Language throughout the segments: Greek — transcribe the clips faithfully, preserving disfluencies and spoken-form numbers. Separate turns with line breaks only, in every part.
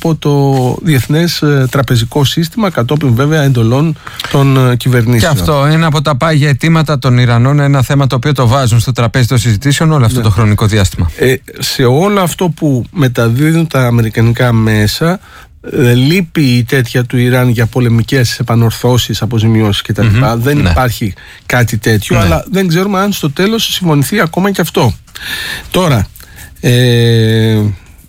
από το διεθνές τραπεζικό σύστημα, κατόπιν βέβαια εντολών των κυβερνήσεων.
Και αυτό είναι από τα πάγια αιτήματα των Ιρανών, ένα θέμα το οποίο το βάζουν στο τραπέζι των συζητήσεων όλο αυτό ναι. το χρονικό διάστημα.
Ε, σε όλο αυτό που μεταδίδουν τα αμερικανικά μέσα, ε, λείπει η τέτοια του Ιράν για πολεμικές επανορθώσεις, αποζημιώσεις κτλ. Mm-hmm. Δεν ναι. υπάρχει κάτι τέτοιο, ναι. αλλά δεν ξέρουμε αν στο τέλος συμφωνηθεί ακόμα και αυτό. Τώρα, ε,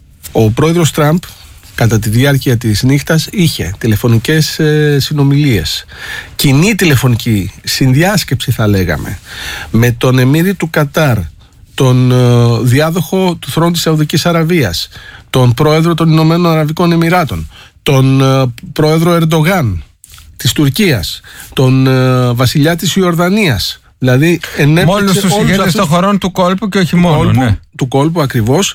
ο πρόεδρος Τραμπ κατά τη διάρκεια της νύχτας είχε τηλεφωνικές ε, συνομιλίες, κοινή τηλεφωνική συνδιάσκεψη θα λέγαμε, με τον Εμμύρη του Κατάρ, τον ε, διάδοχο του θρόνου της Σαουδικής Αραβίας, τον πρόεδρο των Ηνωμένων Αραβικών Εμιράτων, τον ε, πρόεδρο Ερντογάν της Τουρκίας, τον ε, βασιλιά της Ιορδανίας. Δηλαδή,
με όλους τους ηγέτες των χωρών του κόλπου και όχι μόνο.
Κόλπου,
ναι.
Του κόλπου ακριβώς.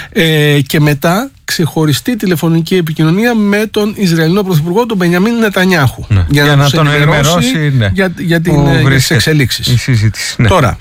Ε, και μετά ξεχωριστή τηλεφωνική επικοινωνία με τον Ισραηλινό Πρωθυπουργό, τον Μπενιαμίν Νετανιάχου.
Ναι. Για, για να, να τον ενημερώσει ναι. για,
για, την, για τις εξελίξεις.
Η συζήτηση, ναι.
Τώρα,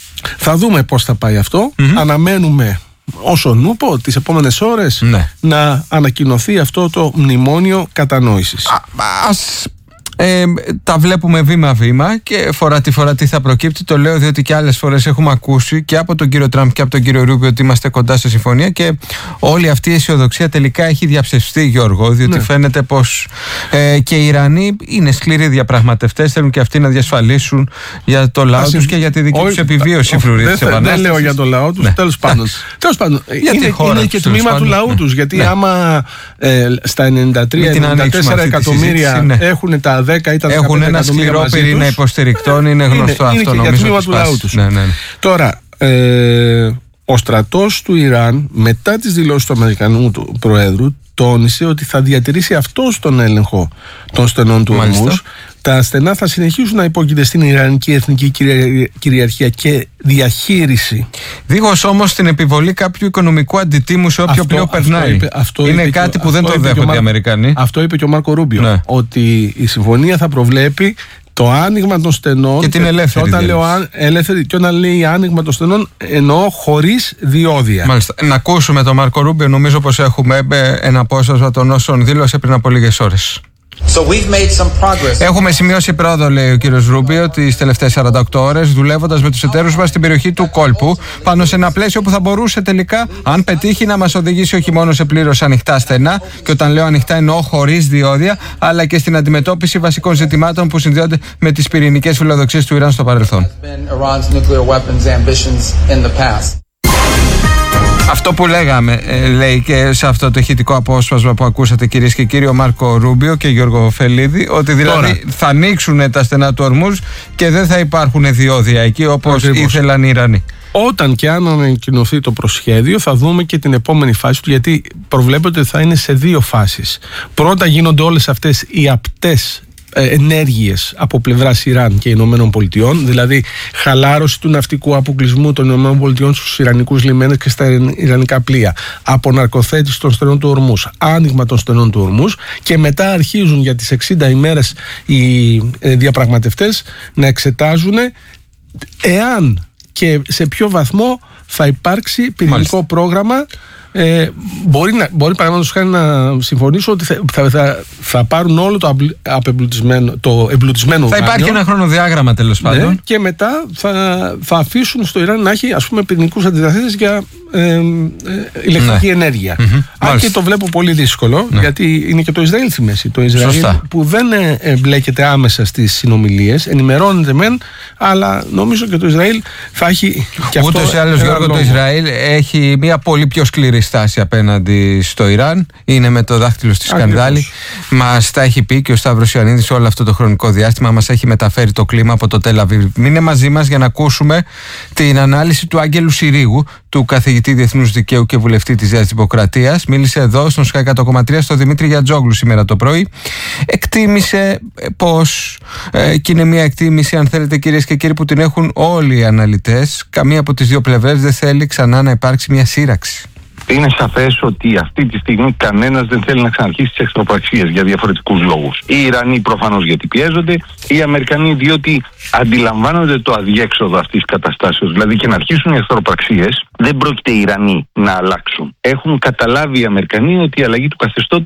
θα δούμε πώς θα πάει αυτό. Mm-hmm. Αναμένουμε όσον νούπο τις επόμενες ώρες ναι. να ανακοινωθεί αυτό το μνημόνιο κατανόησης.
Α, ας... Ε, τα βλέπουμε βήμα-βήμα και φορά τη φορά τι θα προκύπτει. Το λέω διότι και άλλες φορές έχουμε ακούσει και από τον κύριο Τραμπ και από τον κύριο Ρούμπιο ότι είμαστε κοντά στη συμφωνία και όλη αυτή η αισιοδοξία τελικά έχει διαψευστεί, Γιώργο, διότι ναι. φαίνεται πως ε, και οι Ιρανοί είναι σκληροί διαπραγματευτές, θέλουν και αυτοί να διασφαλίσουν για το λαό τους και για τη δική τους επιβίωση.
Δεν λέω για το λαό τους, ναι. τέλος πάντων. Τέλος πάντων, είναι, είναι και τμήμα του λαού τους, γιατί άμα στα ενενήντα τρία ενενήντα τέσσερα εκατομμύρια έχουν τα δέκα ή τα δεκαπέντε
έχουν ένα σκληρό πυρήνα υποστηρικτών, είναι γνωστό
είναι,
αυτό
είναι
νομίζω.
Είναι και του λαού τους.
Ναι, ναι, ναι.
Τώρα, ε, ο στρατός του Ιράν μετά τις δηλώσεις του Αμερικανού του Προέδρου τόνισε ότι θα διατηρήσει αυτός τον έλεγχο των στενών του Ορμούζ. Τα στενά θα συνεχίσουν να υπόκειται στην Ιρανική εθνική κυριαρχία και διαχείριση.
Δίχως όμως την επιβολή κάποιου οικονομικού αντιτίμου σε όποιο πλοίο περνάει. Είπε, είναι κάτι που δεν το δέχονται οι Αμερικανοί.
Αυτό είπε και ο Μάρκο Ρούμπιο. Ναι. Ότι η συμφωνία θα προβλέπει το άνοιγμα των στενών.
Και την ελεύθερη.
Και όταν, λέω, ελεύθερη, και όταν λέει άνοιγμα των στενών, εννοώ χωρίς διόδια.
Μάλιστα. Να ακούσουμε τον Μάρκο Ρούμπιο. Νομίζω πως έχουμε ένα απόσπασμα των όσων δήλωσε πριν από λίγες ώρες.
So we've made some progress.
Έχουμε σημειώσει πρόοδο, λέει ο κύριος Ρούμπιο, τις τελευταίες σαράντα οκτώ ώρες, δουλεύοντας με τους εταίρους μας στην περιοχή του κόλπου, πάνω σε ένα πλαίσιο που θα μπορούσε τελικά, αν πετύχει, να μας οδηγήσει όχι μόνο σε πλήρως ανοιχτά στενά, και όταν λέω ανοιχτά εννοώ χωρίς διόδια, αλλά και στην αντιμετώπιση βασικών ζητημάτων που συνδέονται με τις πυρηνικές φιλοδοξίες του Ιράν στο παρελθόν. Αυτό που λέγαμε, λέει και σε αυτό το ηχητικό απόσπασμα που ακούσατε, κυρίες και κύριοι, ο Μάρκο Ρούμπιο και Γιώργο Φελίδη, ότι δηλαδή τώρα θα ανοίξουν τα στενά του Ορμούζ και δεν θα υπάρχουν διόδια εκεί όπως ακριβώς ήθελαν οι Ιρανοί.
Όταν και αν ανακοινωθεί το προσχέδιο, θα δούμε και την επόμενη φάση του, γιατί προβλέπεται ότι θα είναι σε δύο φάσεις. Πρώτα γίνονται όλες αυτές οι απτές ενέργειες από πλευράς Ιράν και Ηνωμένων Πολιτειών, δηλαδή χαλάρωση του ναυτικού αποκλεισμού των Ηνωμένων Πολιτειών στους Ιρανικούς λιμένες και στα Ιρανικά πλοία, αποναρκοθέτηση των στενών του Ορμούζ, άνοιγμα των στενών του Ορμούζ, και μετά αρχίζουν για τις εξήντα ημέρες οι διαπραγματευτές να εξετάζουν εάν και σε ποιο βαθμό θα υπάρξει πυρηνικό πρόγραμμα. Ε, μπορεί, να, μπορεί παραδείγματος χάρη να συμφωνήσω ότι θα, θα, θα, θα πάρουν όλο το, απεμπλουτισμένο, το εμπλουτισμένο
ουράνιο. Θα υπάρχει ένα χρονοδιάγραμμα τέλος πάντων.
Ναι, και μετά θα, θα αφήσουν στο Ιράν να έχει, ας πούμε, πυρηνικούς αντιδραστές για ε, ε, ηλεκτρική ναι. ενέργεια. Mm-hmm. Αν και το βλέπω πολύ δύσκολο, ναι. γιατί είναι και το Ισραήλ στη μέση. Το Ισραήλ Σωστά. που δεν εμπλέκεται άμεσα στις συνομιλίες, ενημερώνεται μεν, αλλά νομίζω και το Ισραήλ θα έχει και αυτό.
Ούτως ή άλλως, Γιώργο, το Ισραήλ έχει μια πολύ πιο σκληρή στάση απέναντι στο Ιράν. Είναι με το δάχτυλο στη σκανδάλη. Μας τα έχει πει και ο Σταύρος Ιωαννίδης όλο αυτό το χρονικό διάστημα. Μας έχει μεταφέρει το κλίμα από το Τελ Αβίβ. Μείνε μαζί μας για να ακούσουμε την ανάλυση του Άγγελου Συρίγου, του καθηγητή Διεθνούς Δικαίου και βουλευτή της Νέας Δημοκρατίας. Μίλησε εδώ στον Sky εκατό κόμμα τρία στο Δημήτρη Γιατζόγλου σήμερα το πρωί. Εκτίμησε πως, ε, και είναι μια εκτίμηση, αν θέλετε, κυρίες και κύριοι, που την έχουν όλοι οι αναλυτές, καμία από τις δύο πλευρές δεν θέλει ξανά να υπάρξει μια σύραξη.
Είναι σαφές ότι αυτή τη στιγμή κανένας δεν θέλει να ξαναρχίσει τις εχθροπραξίες για διαφορετικούς λόγους. Οι Ιρανοί προφανώς γιατί πιέζονται, οι Αμερικανοί διότι αντιλαμβάνονται το αδιέξοδο αυτής της καταστάσεως. Δηλαδή και να αρχίσουν οι εχθροπραξίες δεν πρόκειται οι Ιρανοί να αλλάξουν. Έχουν καταλάβει οι Αμερικανοί ότι η αλλαγή του καθεστώτος